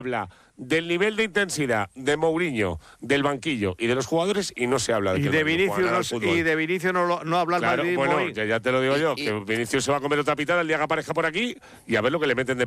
habla del nivel de intensidad de Mourinho, del banquillo y de los jugadores y no se habla de Y que de el Madrid juega al fútbol. Vinicius no habla el Claro, madridismo bueno, hoy. ya te lo digo yo, que Vinicius se va a comer otra pitada el día que aparezca por aquí y a ver lo que le meten de